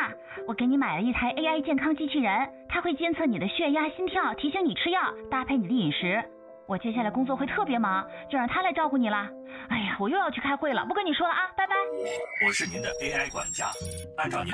我给你买了一台 AI 健康机器人，它会监测你的血压、心跳，提醒你吃药，搭配你的饮食。我接下来工作会特别忙，就让它来照顾你啦。哎呀，我又要去开会了，不跟你说了啊，拜拜。 我是您的 AI 管家，按照您